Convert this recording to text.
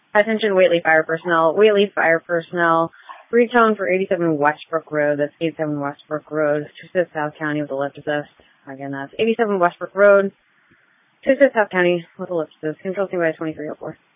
Attention Whately Fire Personnel. Whately Fire Personnel. Retone for 87 Westbrook Road. That's 87 Westbrook Road. Tucson, South County with a lift assist. Again, that's 87 Westbrook Road. Tucson, South County with a lift assist. Control by 2304.